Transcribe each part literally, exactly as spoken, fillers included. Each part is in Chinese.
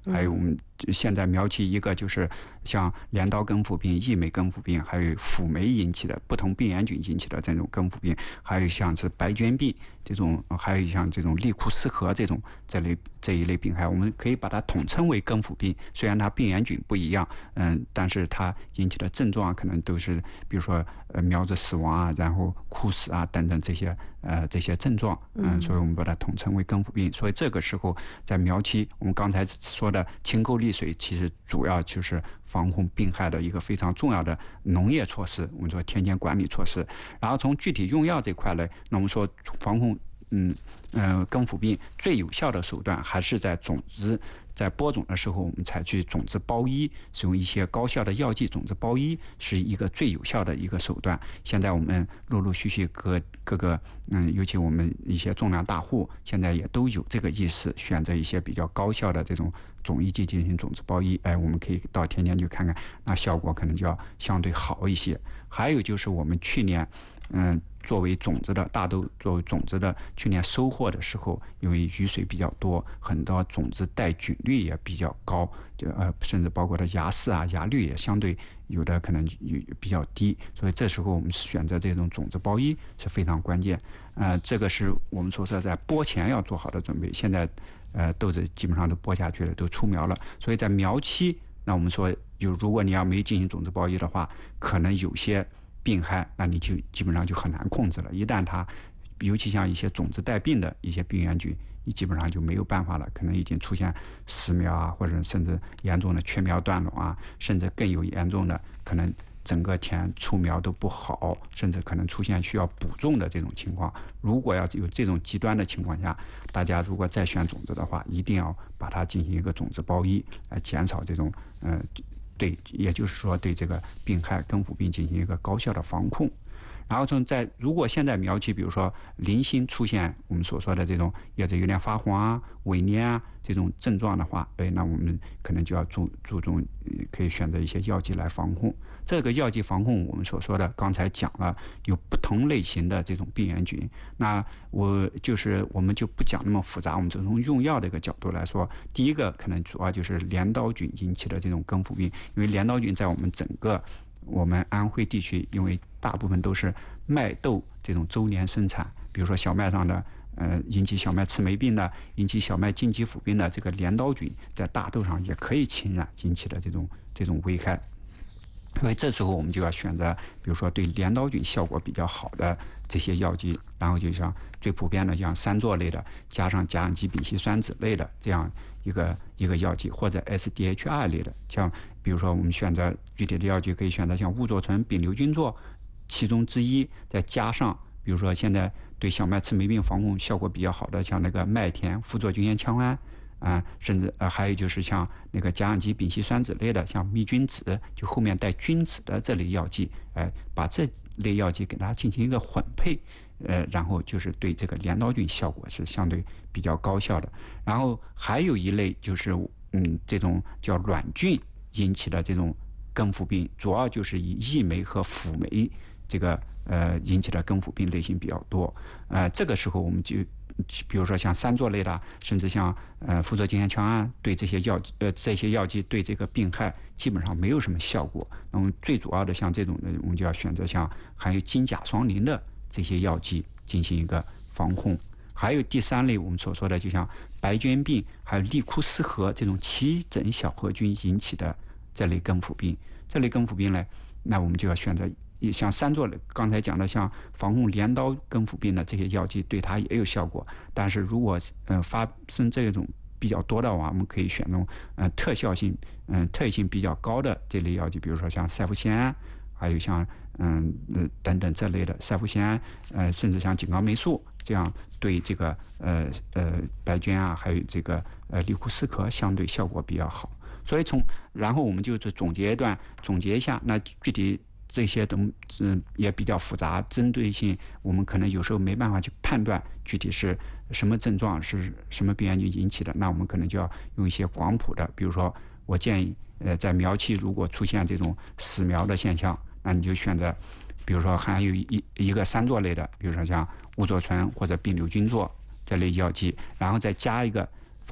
还有我们现在苗期一个就是像镰刀根腐病、异霉根腐病，还有辅酶引起的不同病原菌引起的这种根腐病，还有像是白绢病这种，还有像这种利库斯河这种这类这一类病害，我们可以把它统称为根腐病。虽然它病原菌不一样，嗯，但是它引起的症状可能都是，比如说呃苗子死亡啊，然后枯死啊等等这些呃这些症状，嗯，所以我们把它统称为根腐病。所以这个时候在苗期，我们刚才说的清沟利水，其实主要就是防控病害的一个非常重要的农业措施，我们说田间管理措施。然后从具体用药这块呢，那我们说防控嗯呃根腐病最有效的手段还是在种子在播种的时候，我们采取种子包衣，使用一些高效的药剂，种子包衣是一个最有效的一个手段。现在我们陆陆续续各各个嗯，尤其我们一些重量大户，现在也都有这个意识，选择一些比较高效的这种种衣剂进行种子包衣。哎，我们可以到田间去看看，那效果可能就要相对好一些。还有就是我们去年嗯。作为种子的大豆，作为种子的，去年收获的时候，因为雨水比较多，很多种子带菌率也比较高，就呃，甚至包括的芽势啊、芽率也相对有的可能比较低，所以这时候我们选择这种种子包衣是非常关键。呃，这个是我们说是在播前要做好的准备。现在呃豆子基本上都播下去了，都出苗了，所以在苗期，那我们说，就如果你要没进行种子包衣的话，可能有些病害，那你就基本上就很难控制了。一旦它，尤其像一些种子带病的一些病原菌，你基本上就没有办法了，可能已经出现死苗啊，或者甚至严重的缺苗断垄啊，甚至更有严重的可能整个田出苗都不好，甚至可能出现需要补种的这种情况。如果要有这种极端的情况下，大家如果再选种子的话，一定要把它进行一个种子包衣，来减少这种呃。对，也就是说对这个病害根腐病进行一个高效的防控。然后从在如果现在苗期，比如说零星出现我们所说的这种叶子有点发黄啊、萎蔫啊这种症状的话，哎，那我们可能就要注注重，可以选择一些药剂来防控。这个药剂防控，我们所说的刚才讲了，有不同类型的这种病原菌。那我就是我们就不讲那么复杂，我们就从用药的一个角度来说，第一个可能主要就是镰刀菌引起的这种根腐病，因为镰刀菌在我们整个我们安徽地区，因为大部分都是麦豆这种周年生产，比如说小麦上的呃引起小麦刺霉病的、引起小麦茎棘腐病的这个镰刀菌，在大豆上也可以侵染引起的这种这种危害。所以这时候我们就要选择，比如说对镰刀菌效果比较好的这些药剂，然后就像最普遍的像三唑类的，加上甲氧基丙烯酸酯类的这样一个一个药剂，或者 S D H I 类的，像比如说我们选择具体的药剂可以选择像兀唑醇、丙硫菌唑其中之一，再加上比如说现在对小麦刺霉病防控效果比较好的，像那个麦田呋唑菌烟羟胺。啊、呃，甚至呃还有就是像那个甲氧基丙烯酸酯类的，像密菌酯，就后面带菌酯的这类药剂，哎、呃，把这类药剂给它进行一个混配，呃，然后就是对这个镰刀菌效果是相对比较高效的。然后还有一类就是嗯，这种叫卵菌引起的这种根腐病，主要就是以异霉和辅酶这个呃引起的根腐病类型比较多。呃，这个时候我们就。比如说像三唑类的，甚至像呃呋唑菌烟羟胺，对这些药呃这些药剂对这个病害基本上没有什么效果。那么最主要的像这种的，我们就要选择像含有金甲双磷的这些药剂进行一个防控。还有第三类我们所说的，就像白绢病，还有利库斯河这种奇疹小河菌引起的这类根腐病，这类根腐病呢，那我们就要选择。像三唑类，刚才讲的像防控镰刀根腐病的这些药剂，对它也有效果。但是如果呃发生这种比较多的话，我们可以选用呃特效性、嗯、呃、特异性比较高的这类药剂，比如说像塞伏酰胺，还有像嗯呃等等这类的塞伏酰胺，呃甚至像井冈霉素，这样对这个呃呃白绢啊，还有这个呃利库斯河相对效果比较好。所以从然后我们就是总结一段，总结一下，那具体。这些都嗯也比较复杂，针对性我们可能有时候没办法去判断具体是什么症状，是什么病原菌引起的，那我们可能就要用一些广谱的，比如说我建议呃在苗期如果出现这种死苗的现象，那你就选择比如说含有一一个三唑类的，比如说像兀唑醇或者丙硫菌唑这类药剂，然后再加一个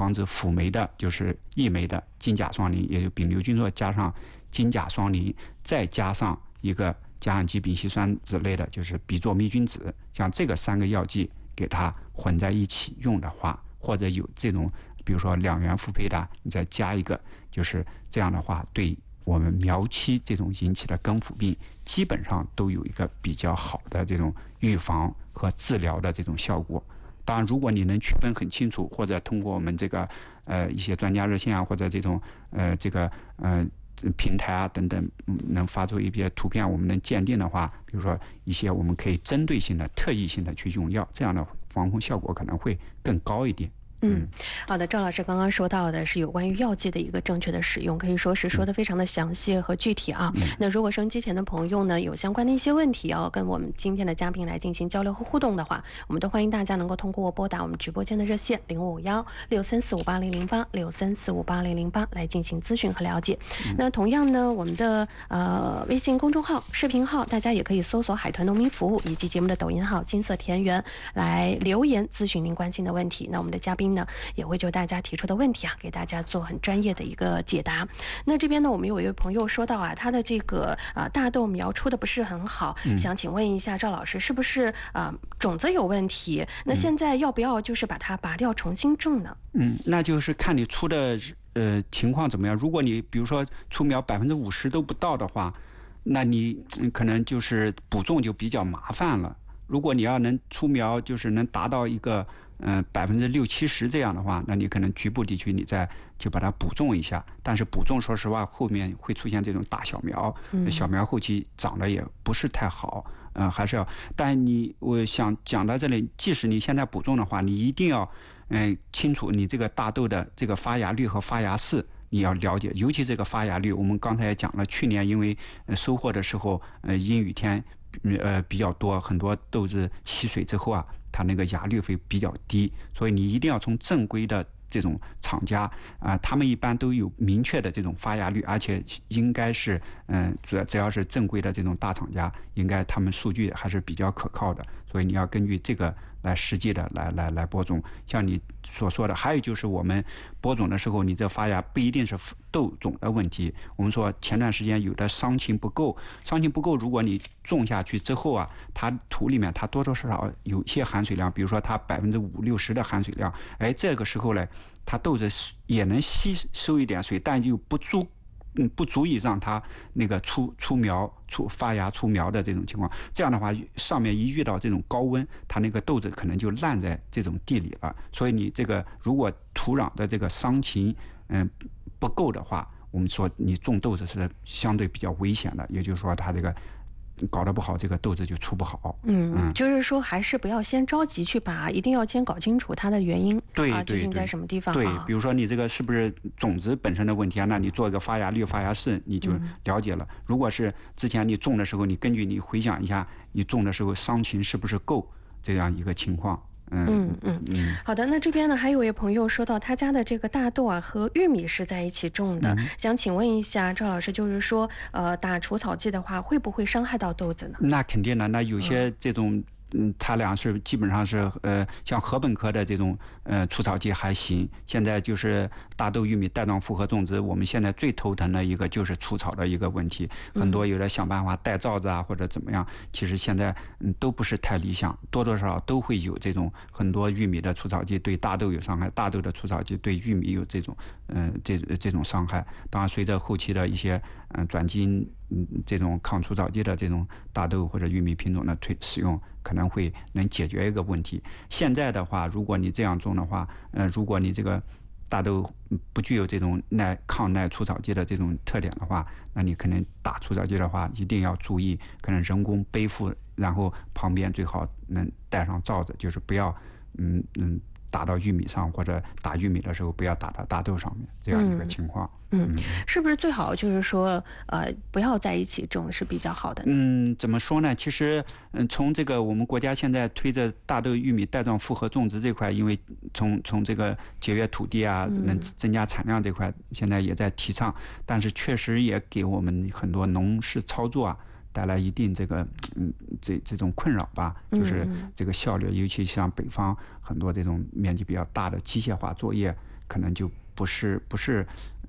防止辅酶的，就是异酶的金甲双磷，也就丙硫菌唑加上金甲双磷，再加上一个甲氧基丙烯酸酯类的，就是吡唑咪菌酯，像这个三个药剂给它混在一起用的话，或者有这种比如说两元复配的，你再加一个，就是这样的话，对我们苗期这种引起的根腐病，基本上都有一个比较好的这种预防和治疗的这种效果。当然，如果你能区分很清楚，或者通过我们这个呃一些专家热线啊，或者这种呃这个呃平台啊等等，能发出一些图片，我们能鉴定的话，比如说一些我们可以针对性的、特异性的去用药，这样的防控效果可能会更高一点。 嗯，好的，赵老师刚刚说到的是有关于药剂的一个正确的使用，可以说是说的非常的详细和具体啊。嗯、那如果收音机前的朋友呢有相关的一些问题要跟我们今天的嘉宾来进行交流和互动的话，我们都欢迎大家能够通过拨打我们直播间的热线零五五幺六三四五八零零八六三四五八零零八来进行咨询和了解。嗯、那同样呢，我们的呃微信公众号、视频号，大家也可以搜索“海豚农民服务”以及节目的抖音号“金色田园”来留言咨询您关心的问题。那我们的嘉宾呢也会就大家提出的问题啊，给大家做很专业的一个解答。那这边呢，我们有一位朋友说到啊，他的这个啊大豆苗出的不是很好，嗯、想请问一下赵老师，是不是啊种子有问题？那现在要不要就是把它拔掉重新种呢？ 嗯，那就是看你出的呃情况怎么样。如果你比如说出苗百分之五十都不到的话，那你可能就是补种就比较麻烦了。如果你要能出苗，就是能达到一个嗯百分之六七十这样的话，那你可能局部地区你再就把它补种一下。但是补种说实话，后面会出现这种大小苗，小苗后期长得也不是太好，嗯、呃，还是要。但你我想讲到这里，即使你现在补种的话，你一定要嗯、呃、清楚你这个大豆的这个发芽率和发芽势。你要了解，尤其这个发芽率，我们刚才也讲了，去年因为收获的时候，呃，阴雨天，呃比较多，很多豆子吸水之后啊，它那个芽率会比较低，所以你一定要从正规的这种厂家啊、呃，他们一般都有明确的这种发芽率，而且应该是嗯、呃，主要只要是正规的这种大厂家，应该他们数据还是比较可靠的，所以你要根据这个来实际的来来来播种。像你所说的，还有就是我们播种的时候，你这发芽不一定是豆种的问题。我们说前段时间有的桑葚不够，桑葚不够，如果你种下去之后啊，它土里面它多多少少有些含水量，比如说它百分之五六十的含水量，哎，这个时候呢，它豆子也能吸收一点水，但又不足。嗯，不足以让它那个出出苗、出发芽、出苗的这种情况。这样的话，上面一遇到这种高温，它那个豆子可能就烂在这种地里了。所以你这个如果土壤的这个桑葚嗯不够的话，我们说你种豆子是相对比较危险的。也就是说，它这个搞得不好，这个豆子就出不好。 嗯，嗯就是说还是不要先着急去拔，一定要先搞清楚它的原因， 对啊，究竟在什么地方、啊？ 对，比如说你这个是不是种子本身的问题啊？那你做一个发芽率、发芽势，你就了解了。嗯、如果是之前你种的时候，你根据你回想一下，你种的时候桑葚是不是够这样一个情况？ 嗯嗯嗯，好的。那这边呢，还有位朋友说到他家的这个大豆啊和玉米是在一起种的，嗯、想请问一下赵老师，就是说，呃，打除草剂的话，会不会伤害到豆子呢？ 那肯定的，那有些这种。嗯嗯，它俩是基本上是呃，像禾本科的这种呃除草剂还行。现在就是大豆、玉米带状复合种植，我们现在最头疼的一个就是除草的一个问题。很多有的想办法带罩子啊，或者怎么样，其实现在嗯都不是太理想，多多少少都会有这种很多玉米的除草剂对大豆有伤害，大豆的除草剂对玉米有这种嗯、呃、这这种伤害。当然，随着后期的一些嗯、呃、转基因嗯这种抗除草剂的这种大豆或者玉米品种的推使用。可能会能解决一个问题。现在的话，如果你这样种的话，呃，如果你这个大豆不具有这种耐抗耐除草剂的这种特点的话，那你可能打除草剂的话，一定要注意，可能人工背负，然后旁边最好能带上罩子，就是不要，嗯嗯。打到玉米上，或者打玉米的时候不要打到大豆上面，这样一个情况。 嗯，嗯是不是最好就是说，呃，不要在一起种是比较好的？ 嗯，怎么说呢？其实，嗯，从这个我们国家现在推着大豆、玉米带状复合种植这块，因为从从这个节约土地啊，能增加产量这块，现在也在提倡，但是确实也给我们很多农事操作啊。带来一定这个嗯这这种困扰吧，就是这个效率，尤其像北方很多这种面积比较大的机械化作业， 可能就不是不是